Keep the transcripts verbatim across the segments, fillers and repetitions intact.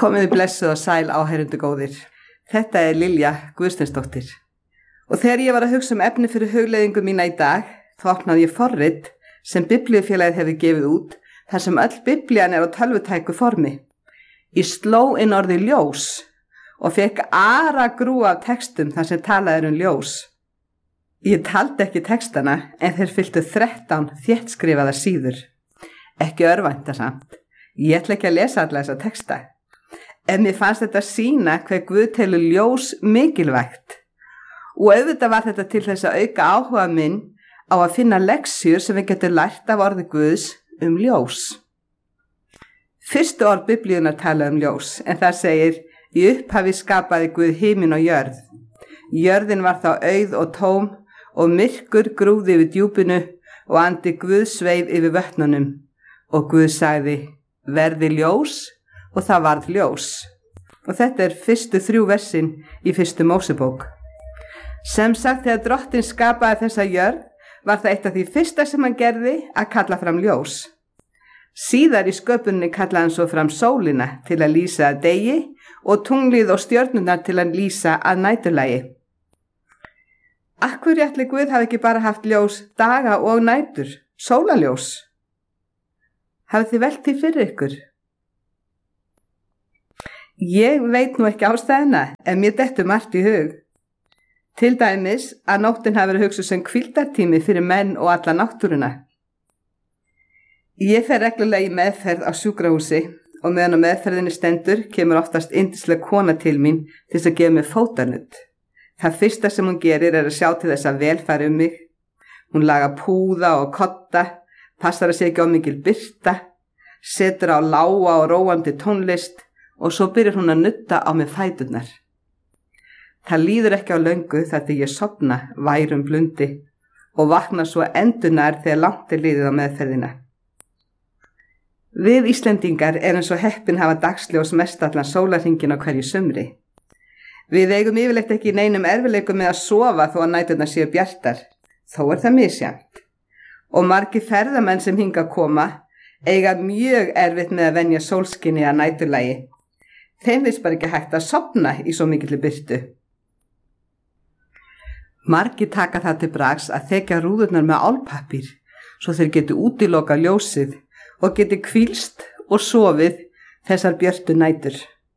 Komiði blessuð og sæl áheyrendur góðir. Þetta er Lilja Guðsteinsdóttir. Og þegar ég var að hugsa um efni fyrir hugleiðingu mína í dag, þá opnaði ég forrit sem Biblíufélagið hefði gefið út, þar sem öll Biblían er á tölvutæku formi. Ég sló inn orðið ljós og fekk ara grú af textum þar sem talað er um ljós. Ég taldi ekki textana en þeir fylltu þrettán þéttskrifaðar síður. Ekki örvænta samt. Ég ætla ekki að lesa alla þessa texta. En mér fannst þetta sýna hver Guð telur ljós mikilvægt. Og auðvitað var þetta til þess að auka áhuga minn á að finna lexjur sem við getum lært af orði Guðs um ljós. Fyrstu orð Biblíunnar tala um ljós, en það segir: í upphafi skapaði Guð himinn og jörð. Jörðin var þá auð og tóm og myrkur grúfði yfir djúpinu og andi Guð sveif yfir vötnunum. Og Guð sagði: verði ljós, og það varð ljós. Og þetta er fyrstu þrjú versin í fyrstu Mósebók. Sem sagt, þegar Drottinn skapaði þessa jörð, var það eitt af því fyrsta sem hann gerði að kalla fram ljós. Síðar í sköpuninni kallaði hann svo fram sólina til að lýsa að degi og tunglið og stjörnurnar til að lýsa að næturlagi. Af hverju ætli Guð hafi ekki bara haft ljós daga og nætur, sólaljós? Hafið þið velt því fyrir ykkur? Ég veit nú ekki ástæðina, en mér dettur margt í hug. Til dæmis að nóttin hafi verið hugsuð sem hvíldartími fyrir menn og alla náttúruna. Ég fer reglulega í meðferð á sjúkrahúsi og meðan á meðferðinni stendur kemur oftast yndisleg kona til mín til þess að gefa mig fótanudd. Það fyrsta sem hún gerir er að sjá til þess að vel fari um mig. Hún lagar púða og kotta, passar að sé ekki á mikil birta, setur á lága og róandi tónlist og svo byrjar hún að nudda á mig fæturnar. Það líður ekki á löngu þar til ég sofna værum blundi og vakna svo endurnær þegar langt er liðið á meðferðina. Við Íslendingar erum svo heppin hafa dagsljós mestallan sólarhringinn á hverju sumri. Við eigum yfirleitt ekki í neinum erfiðleikum með að sofa þó að næturnar séu bjartar, þó er það misjafnt. Og margir ferðamenn sem hingað koma eiga mjög erfitt með að venja sólskinni að næturlagi. Þeim finnst bara ekki hægt að sofna í svo mikilli birtu. Margir taka það til bragðs að þekja rúðurnar með álpappír svo þeir geti útiloka ljósið og geti hvílst og sofið þessar björtu nætur.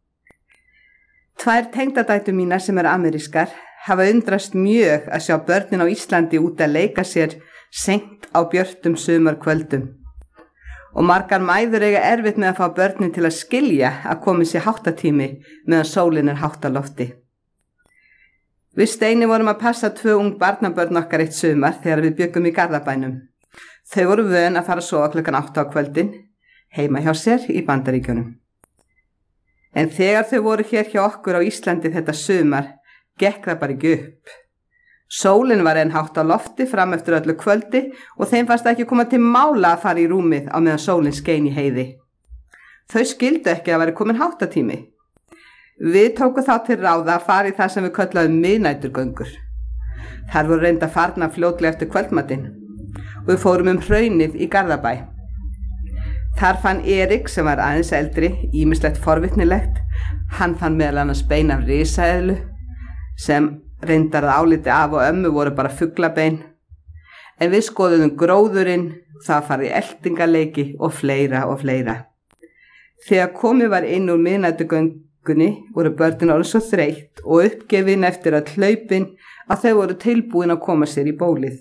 Tvær tengdadætur mínar sem eru amerískar hafa undrast mjög að sjá börnin á Íslandi út að leika sér seint á björtum sumarkvöldum. Og margar mæður eiga erfitt með að fá börnin til að skilja að komið sér háttatími meðan sólin er hátt á lofti. Við Steini vorum að passa tvö ung barnabörn okkar eitt sumar þegar við bjöggum í Garðabænum. Þau voru vön að fara að sofa klukkan átta á kvöldin, heima hjá sér í Bandaríkjunum. En þegar þau voru hér hjá okkur á Íslandi þetta sumar, gekk það bara ekki upp. Sólin var enn hátt á lofti fram eftir öllu kvöldi og þeim fannst ekki koma til mála að fara í rúmið á meðan sólin skein í heiði. Þau skildu ekki að vera komin háttatími. Við tókum þá til ráða að fara í það sem við köllaðum miðnæturgöngur. Þar voru reynda farna fljótlega eftir kvöldmatinn og við fórum um hraunið í Garðabæ. Þar fann Erik, sem var aðeins eldri, ýmislegt forvitnilegt. Hann fann meðal annars bein af risaeðlu sem reyndar að áliti af og ömmu voru bara fuglabein. En við skoðuðum gróðurinn, það farið eltingaleiki og fleira og fleira. Þegar komið var inn úr miðnæturgöngunni voru börnin orðin svo þreytt og uppgefin eftir að hlaupin að þau voru tilbúin að koma sér í bólið.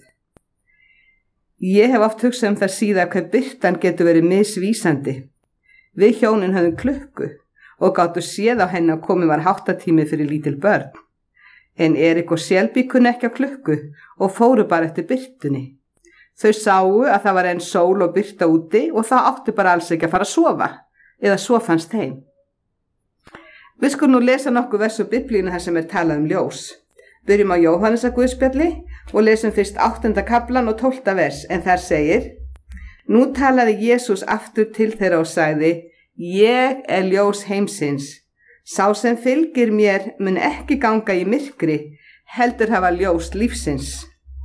Ég hef oft hugsað um það síðan hver birtan getur verið misvísandi. Við hjónin höfðum klukku og gátu séð á henni að komið var háttatími fyrir lítil börn. En Erik og Shelby kunni ekki á klukku og fóru bara eftir birtunni. Þau sáu að það var enn sól og birta úti og það átti bara alls ekki að fara að sofa, eða svo fannst þeim. Við skulum nú lesa nokkuð vers úr Biblíunni þar sem er talað um ljós. Byrjum á Jóhannesar Guðspjalli og lesum fyrst áttunda kaflan og tólfta vers, en þar segir: Nú talaði Jesús aftur til þeirra og sagði: Ég er ljós heimsins. Sá sem fylgir mér mun ekki ganga í myrkri, heldur hafa ljós lífsins.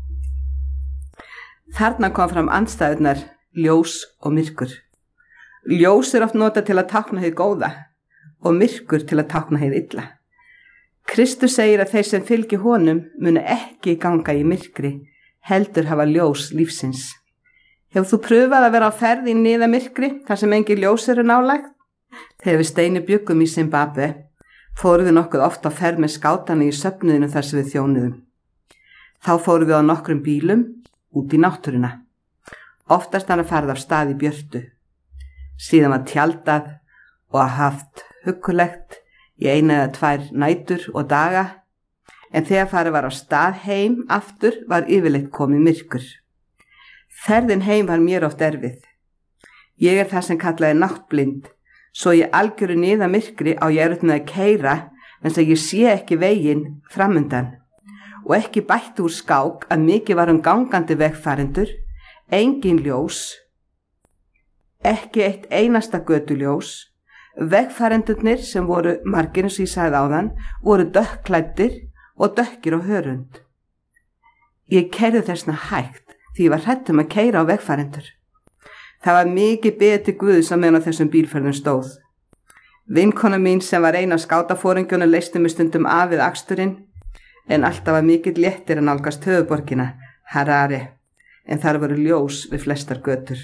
Þarna kom fram andstæðurnar ljós og myrkur. Ljós er oft notað til að tákna hið góða og myrkur til að tákna hið illa. Kristur segir að þeir sem fylgi honum munu ekki ganga í myrkri, heldur hafa ljós lífsins. Hefur þú pröfað að vera á ferð í niða myrkri þar sem engin ljós eru nálægt? Þegar við Steini bjuggum í Zimbabwe fórum við nokkuð oft á ferð með skátana í söfnuðinu þar sem við þjónuðum. Þá fórum við á nokkrum bílum út í náttúruna. Oftast hann að farið af stað í björtu. Síðan var tjaldað og haft huggulegt í eina eða tvær nætur og daga, en þegar farið var á stað heim aftur var yfirleitt komið myrkur. Ferðin heim var mér oft erfið. Ég er það sem kallaði náttblind, svo ég algjöru niða myrkri á ég erut með að keyra, en þess að ég sé ekki veginn framundan, og ekki bætti úr skák að mikið var um gangandi vegfarendur, engin ljós, ekki eitt einasta götuljós. Vegfarendurnir sem voru margir eins og ég sagði áðan voru dökkklæddir og dökkir á hörund. Ég keyrði þessna hægt því ég var hrædd um að keyra á vegfarendur. Það var mikið beðið til Guðs á meðan á þessum bílferðum stóð. Vinkona mín sem var ein af skátaforingjónum leysti mig stundum af við aksturinn, en alltaf var mikill léttir að nálgast höfuborgina, Harare, en þar voru ljós við flestar götur.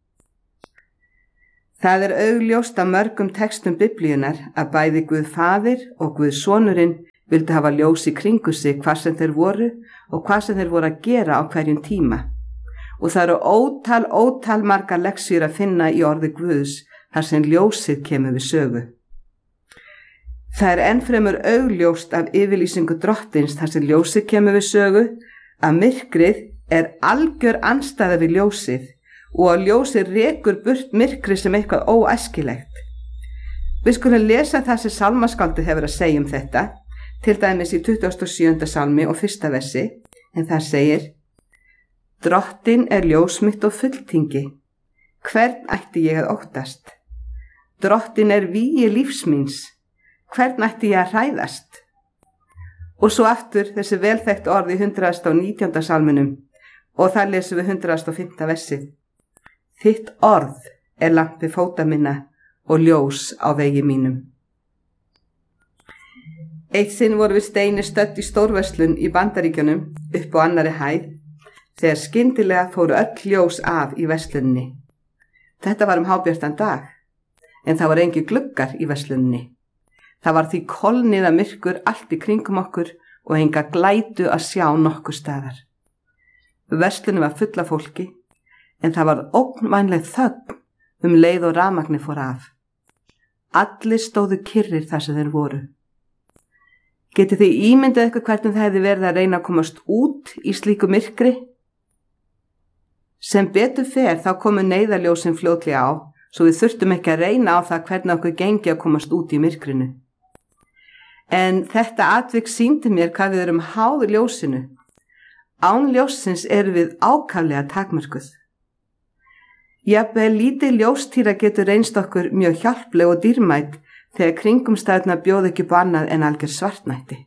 Það er augljóst af mörgum textum Biblíunar að bæði Guð Faðir og Guð Sonurinn vildu hafa ljós í kringu sig hvað sem þeir voru og hvað sem þeir voru að gera á hverjum tíma. Og það eru ótal, ótal margar leksjur að finna í orði Guðs þar sem ljósið kemur við sögu. Það er ennfremur augljóst af yfirlýsingu Drottins þar sem ljósið kemur við sögu að myrkrið er algjör andstæða við ljósið og að ljósið rekur burt myrkri sem eitthvað óæskilegt. Við skulum lesa það sem sálmaskáldið hefur að segja um þetta, til dæmis í tuttugasta og sjöunda sálmi og fyrsta versi, en það segir: Drottin er ljós mitt og fulltingi, hvern ætti ég að óttast? Drottin er vígi lífs míns, hvern ætti ég að hræðast? Og svo aftur þessi velþekkt orð í hundrað og nítjánda sálminum, og þar lesum við hundrað og fimmta versið. Þitt orð er lampi fóta minna og ljós á vegi mínum. Eitt sinn voru við Steini stödd í stórverslun í Bandaríkjunum upp á annari hæð, þegar skyndilega fóru öll ljós af í verslunni. Þetta var um hábjartan dag, en það var engin gluggar í verslunni. Það var því kolniða myrkur allt í kringum okkur og enga glætu að sjá nokkur staðar. Verslunni var full af fólki, en það var ógnvænleg þögn um leið og rafmagni fór af. Allir stóðu kyrrir þar sem þeir voru. Getið þið ímyndað ykkur hvernig það hefði verið að reyna að komast út í slíku myrkri? Sem betur fer þá komu neyðarljósin fljótlega á, svo við þurftum ekki að reyna á það hvernig okkur gengi að komast út í myrkrinu. En þetta atvik sýndi mér hvað við erum háð ljósinu. Án ljósins erum við ákaflega takmörkuð. Jafnvel lítið ljóstýra getur reynst okkur mjög hjálpleg og dýrmætt þegar kringumstæðna bjóð ekki upp annað en algjör svartnætti.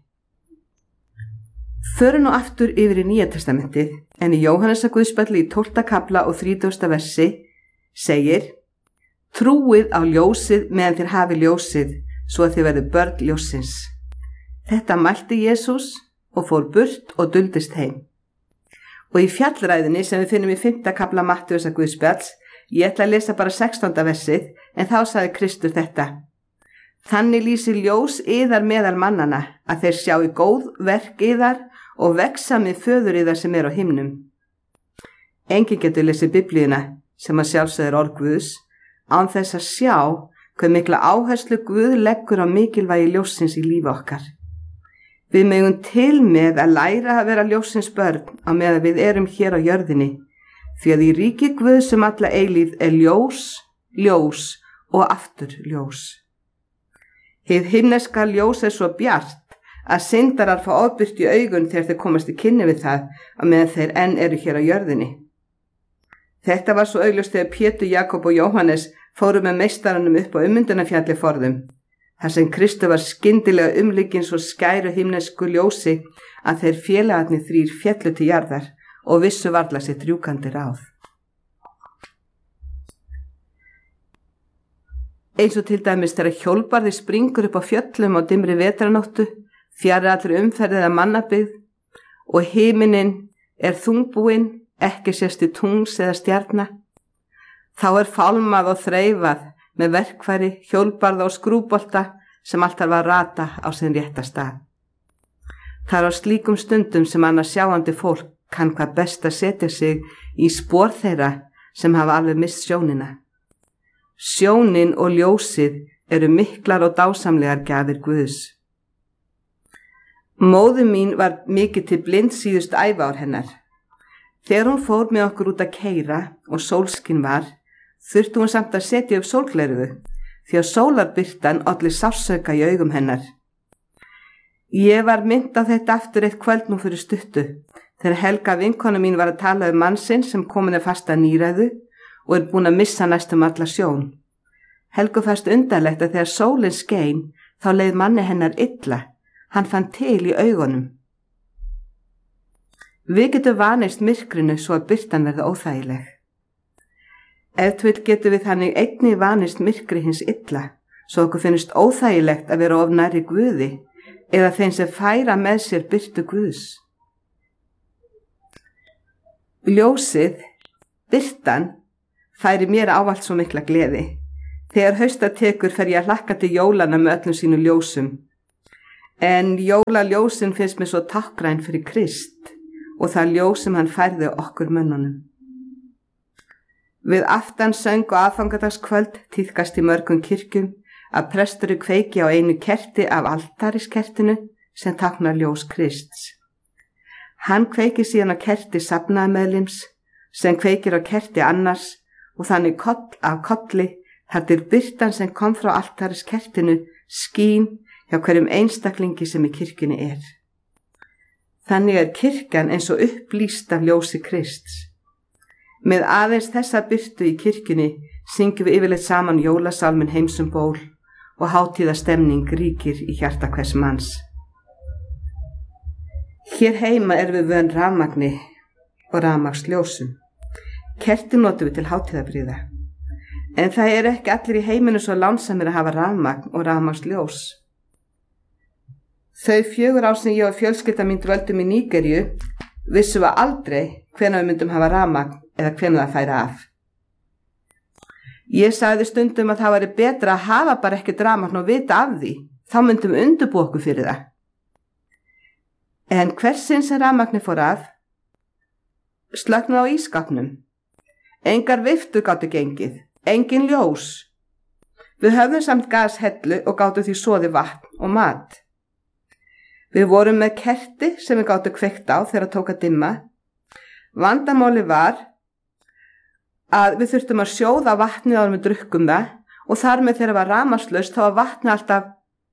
Förum nú aftur yfir í Nýja testamentið, en í Jóhannesar guðspjalli í tólfta kafla og þrítugasta versi segir: Trúið á ljósið meðan þér hafi ljósið, svo að þið verður börn ljósins. Þetta mælti Jesús og fór burt og duldist heim. Og í fjallræðinni sem við finnum í fimmta kafla Mattheusar guðspjalls, ég ætla að lesa bara sextánda versið, en þá sagði Kristur þetta: Þannig lýsir ljós yðar meðal mannana, að þeir sjá í góð verk yðar og vexa með föður yðar sem er á himnum. Enginn getur lesið Biblíuna, sem að sjálfsögður orð Guðs, án þess að sjá hve mikla áherslu Guð leggur á mikilvægi ljósins í lífi okkar. Við megum til með að læra að vera ljósins börn á meðan við erum hér á jörðinni, því að í ríki Guðs um alla eilíð er ljós, ljós og aftur ljós. Hið himneska ljós er svo bjart að syndarar fá ofbirtu í augun þegar þeir komast í kynni við það á meðan þeir enn eru hér á jörðinni. Þetta var svo augljóst þegar Pétur, Jakob og Jóhannes fóru með meistaranum upp á ummyndunarfjalli forðum, þar sem Kristur var skyndilega umlykinn svo skæru himnesku ljósi að þeir félagarnir þrír féllu til jarðar og vissu varla sitt rjúkandi ráð. eins og til dæmis þegar hjólbarði springur upp á fjöllum á dimmri vetranóttu, fjarri allri umferð eða mannabyggð og himinin er þungbúinn, ekki sést í tungls eða stjarna. Þá er fálmað og þreifað með verkfæri, hjólbarða og skrúbolta sem alltaf var að rata á sinn rétta stað. Það er á slíkum stundum sem annars sjáandi fólk kann hvað best að setja sig í spor þeirra sem hafa alveg mist sjónina. Sjónin og ljósið eru miklar og dásamlegar gjafir Guðs. Móður mín var mikið til blind síðust æviár hennar. Þegar hún fór með okkur út að keyra og sólskin var, þurfti hún samt að setja upp sólgleraugu því að sólarbirtan olli sársauka í augum hennar. Ég var mynd á þetta aftur eitt kvöld nú fyrir stuttu, þegar Helga vinkona mín var að tala um mann sinn sem komin er fast að níræðu og er búin að missa næstum alla sjón. Helgu fast undarlegt að þegar sólin skein þá leið manni hennar illa, hann fann til í augunum. Við getum vanist myrkrinu svo að birtan verða óþægileg. Ef til getum við þannig einnig vanist myrkri hins illa, svo okkur finnst óþægilegt að vera of nærri Guði eða þeim sem færa með sér birtu Guðs. Ljósið, birtan, færi mér ávallt svo mikla gleði. Þegar hausta tekur fer ég að hlakka til jólana með öllum sínu ljósum. En jólaljósin finnst mér svo táknræn fyrir Krist og það ljós sem hann færði okkur mönnunum. Við aftansöng og aðfangadagskvöld tíðkast í mörgum kirkjum að prestur kveiki á einu kerti af altariskertinu sem táknar ljós Krists. Hann kveiki síðan á kerti safnaðarmeðlims sem kveikir á kerti annars og þannig koll af kolli þar til birtan sem kom frá altariskertinu skín hjá hverjum einstaklingi sem í kirkjunni er. Þannig er kirkjan eins og upplýst af ljósi Krists. Með aðeins þessa birtu í kirkjunni syngjum við yfirleitt saman jólasálminn Heimsum ból og hátíðastemning ríkir í hjarta hvers manns. Hér heima er við vön rafmagni og rafmagnsljósum. Kerti notum við til hátíðabrýða. En það er ekki allir í heiminu svo lánsamir að hafa rafmagn og rafmagnsljós. Þau fjögur ár sem ég og fjölskylda mín dvöldum í Nígeríu vissum við aldrei hvenær við myndum hafa rafmagn eða hvenær það færi af. Ég sagði stundum að það væri betra að hafa bara ekkert rafmagn og vita af því, þá myndum við undirbúa okkur fyrir það. En hversins sem rafmagnið fór af, slöknaði á ísskápnum. Engar viftur gátu gengið, engin ljós. Við höfðum samt gashellu og gátu því soði vatn og mat. Við vorum með kerti sem við gátu kveikt á þegar tók að dimma. Vandamáli var að við þurftum að sjóða vatnið áður við drukkum það og þar með þegar það var rafmagnslaust þá var vatnið alltaf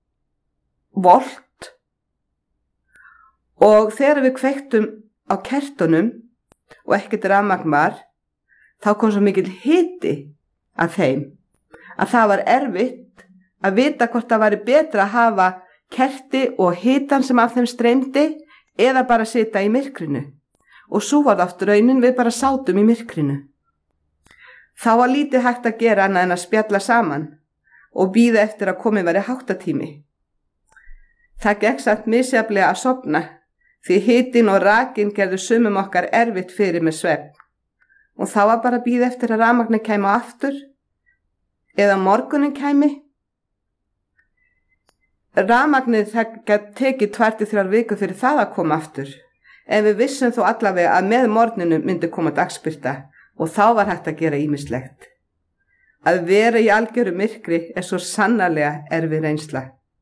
volt og þegar við kveiktum á kertunum og ekkert rafmagn var þá kom svo mikill hiti af þeim að það var erfitt að vita hvort það væri betra að hafa kerti og hitan sem af þeim streymdi eða bara sita í myrkrinu og svo var það oft raunin við bara sátum í myrkrinu. Þá var lítið hægt að gera annað en að spjalla saman og bíða eftir að komið væri háttatími. Það gekk samt misjafnlega að sofna því hitin og rakin gerðu sumum okkar erfitt fyrir með svefn og þá var bara að bíða eftir að rafmagnið kæmi á aftur eða morgunin kæmi. Rafmagnið gat tekið tvær til þrjár vikur fyrir það að koma aftur en við vissum þó allavega að með morgninu myndi koma dagsbirta og þá var hægt að gera ýmislegt. Að vera í algjöru myrkri er svo sannarlega erfið reynsla.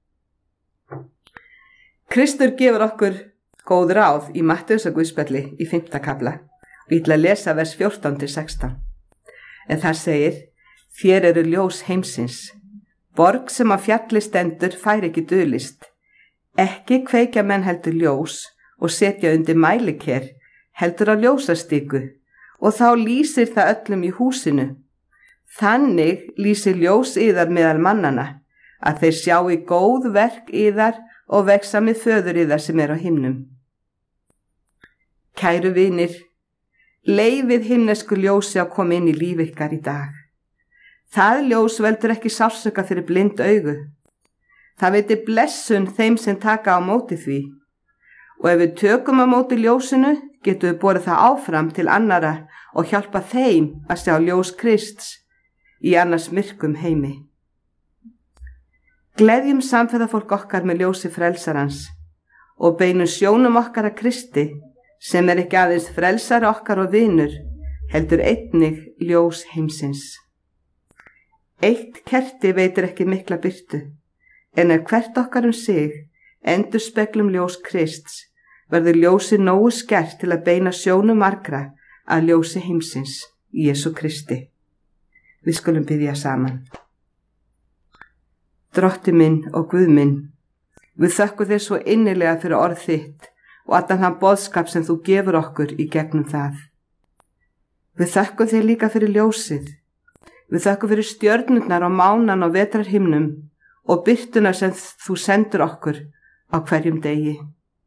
Kristur gefur okkur góð ráð í Mattheusarguðspjalli í fimmta kafla. Við ætlum að lesa vers fjórtán til sextán. En það segir, þér eru ljós heimsins. Borg sem á fjalli stendur fær ekki dulist. Ekki kveikja menn heldur ljós og setja undir mæliker, heldur á ljósastíku og þá lýsir það öllum í húsinu. Þannig lýsir ljós yðar meðal mannana, að þeir sjá í góð verk yðar og vexa með föður yðar sem er á himnum. Kæru vinir, leyfið himnesku ljósi að koma inn í líf ykkar í dag. Það ljós veldur ekki sársauka fyrir blind augu. Það veitir blessun þeim sem taka á móti því. Og ef við tökum á móti ljósinu, getum við borið það áfram til annara og hjálpa þeim að sjá ljós Krists í annars myrkum heimi. Gleðjum samferðafólk okkar með ljósi frelsarans og beinum sjónum okkar að Kristi, sem er ekki aðeins frelsari okkar og vinur, heldur einnig ljós heimsins. Eitt kerti veitir ekki mikla birtu, en ef hvert okkar um sig endurspeglum ljós Krists, verður ljósi nógu skært til að beina sjónum margra að ljósi heimsins, Jesú Kristi. Við skulum biðja saman. Drotti minn og Guð minn, við þökkum þér svo innilega fyrir orð þitt og allan þann boðskap sem þú gefur okkur í gegnum það. Við þökkum þér líka fyrir ljósið. Við þökkum fyrir stjörnurnar og mánan og vetrarhimnum og birtuna sem þú sendur okkur á hverjum degi.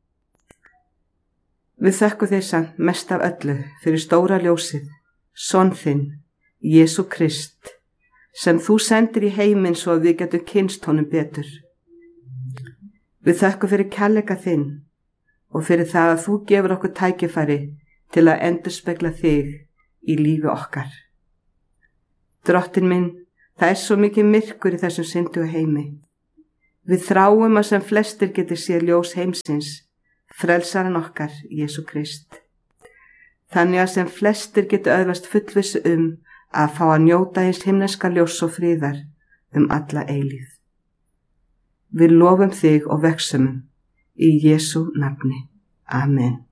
Við þökkum þér samt mest af öllu fyrir stóra ljósið, son þinn, Jesú Krist, sem þú sendir í heiminn svo að við getum kynnst honum betur. Við þökkum fyrir kærleika þinn og fyrir það að þú gefur okkur tækifæri til að endurspegla þig í lífi okkar. Drottin minn, það er svo mikið myrkur í þessum synduga heimi. Við þráum að sem flestir geti séð ljós heimsins, frelsaran okkar, Jesú Krist. Þannig að sem flestir geti öðlast fullvissu um að fá að njóta hins himneska ljós og friðar um alla eilíð. Við lofum þig og vexum í Jesú nafni. Amen.